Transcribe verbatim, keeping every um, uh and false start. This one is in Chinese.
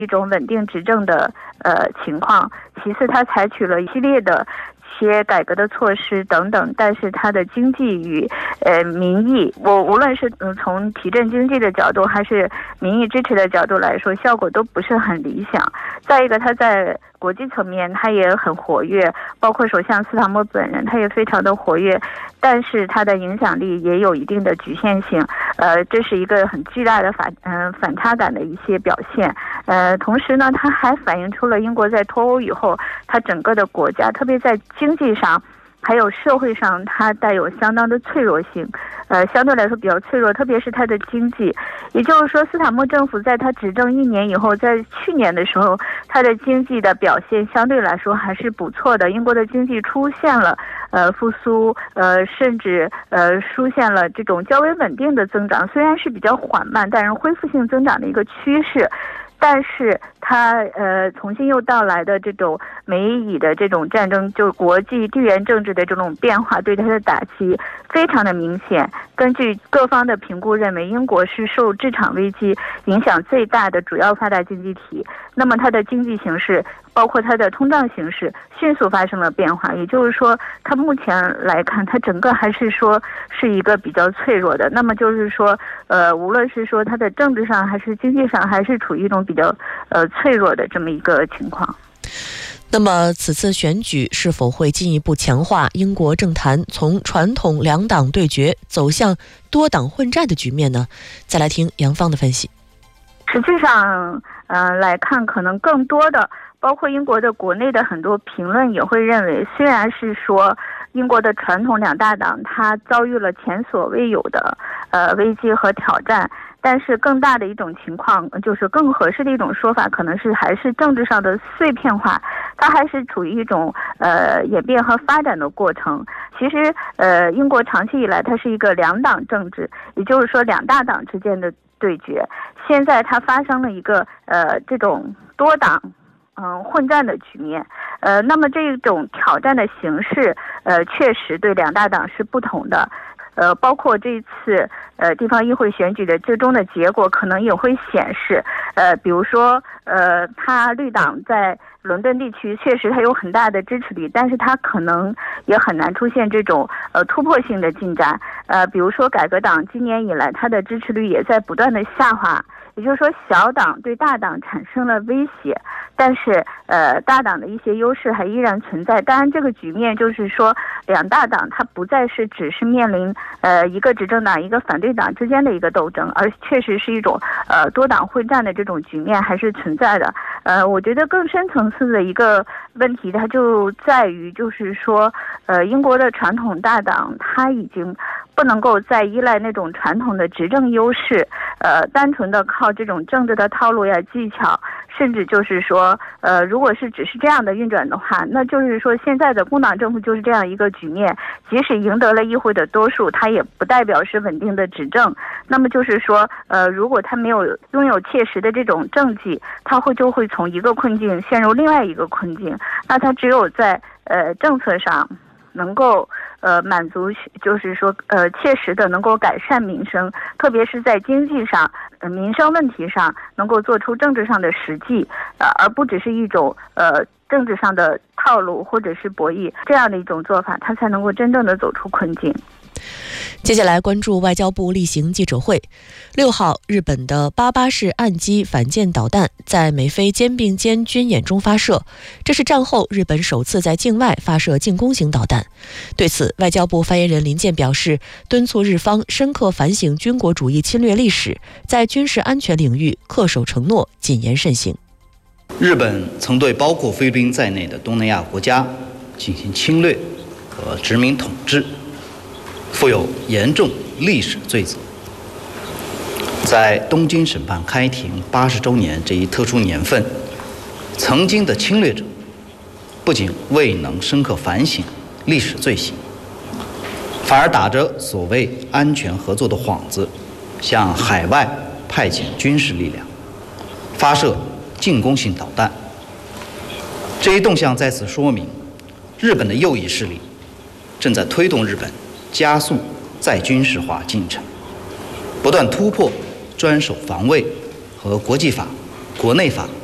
一种稳定执政的呃情况。其次，他采取了一系列的些改革的措施等等，但是它的经济与呃民意，我无论是嗯从提振经济的角度还是民意支持的角度来说，效果都不是很理想。再一个，他在国际层面他也很活跃，包括首相斯塔默本人他也非常的活跃，但是他的影响力也有一定的局限性，呃，这是一个很巨大的反嗯、呃、反差感的一些表现。呃，同时呢，它还反映出了英国在脱欧以后，它整个的国家，特别在经济上还有社会上，它带有相当的脆弱性，呃，相对来说比较脆弱，特别是它的经济。也就是说，斯塔默政府在他执政一年以后，在去年的时候，它的经济的表现相对来说还是不错的。英国的经济出现了呃复苏，呃，甚至呃出现了这种较为稳定的增长，虽然是比较缓慢，但是恢复性增长的一个趋势。但是它呃重新又到来的这种美以的这种战争，就是国际地缘政治的这种变化，对它的打击非常的明显。根据各方的评估认为，英国是受这场危机影响最大的主要发达经济体。那么它的经济形势，包括它的通胀形势，迅速发生了变化。也就是说，它目前来看，它整个还是说是一个比较脆弱的。那么就是说，呃，无论是说它的政治上还是经济上，还是处于一种比较呃脆弱的这么一个情况。 那么此次选举是否会进一步强化英国政坛从传统两党对决走向多党混战的局面呢？再来听杨芳的分析。 实际上呃来看，可能更多的包括英国的国内的很多评论也会认为，虽然是说英国的传统两大党它遭遇了前所未有的呃危机和挑战，但是更大的一种情况，就是更合适的一种说法，可能是还是政治上的碎片化，它还是处于一种呃演变和发展的过程。其实呃英国长期以来它是一个两党政治，也就是说两大党之间的对决，现在它发生了一个呃这种多党嗯、呃、混战的局面。呃那么这种挑战的形式呃确实对两大党是不同的。呃，包括这一次呃地方议会选举的最终的结果，可能也会显示，呃，比如说，呃，他绿党在伦敦地区确实它有很大的支持率，但是它可能也很难出现这种呃突破性的进展。呃，比如说改革党今年以来它的支持率也在不断的下滑，也就是说小党对大党产生了威胁，但是呃大党的一些优势还依然存在。当然，这个局面就是说两大党它不再是只是面临呃一个执政党一个反对党之间的一个斗争，而确实是一种呃多党混战的这种局面还是存在的。呃，我觉得更深层次的一个问题，它就在于就是说，呃，英国的传统大党它已经不能够再依赖那种传统的执政优势，呃，单纯的靠这种政治的套路呀、技巧，甚至就是说，呃，如果是只是这样的运转的话，那就是说现在的工党政府就是这样一个局面，即使赢得了议会的多数，它也不代表是稳定的执政。那么就是说，呃，如果他没有拥有切实的这种政绩，他会就会从一个困境陷入另外一个困境。那他只有在呃政策上能够呃满足，就是说呃切实的能够改善民生，特别是在经济上、呃、民生问题上能够做出政治上的实际，呃而不只是一种呃政治上的套路或者是博弈，这样的一种做法，他才能够真正的走出困境。 接下来关注外交部例行记者会。六号，日本的八八式岸基反舰导弹在美菲肩并肩军演中发射，这是战后日本首次在境外发射进攻型导弹。对此，外交部发言人林健表示，敦促日方深刻反省军国主义侵略历史，在军事安全领域恪守承诺，谨言慎行。 日本曾对包括菲律宾在内的东南亚国家进行侵略和殖民统治，负有严重历史罪责。在东京审判开庭八十周年这一特殊年份，曾经的侵略者不仅未能深刻反省历史罪行，反而打着所谓安全合作的幌子，向海外派遣军事力量，发射进攻性导弹。这一动向再次说明，日本的右翼势力正在推动日本加速再军事化进程，不断突破专守防卫和国际法、国内法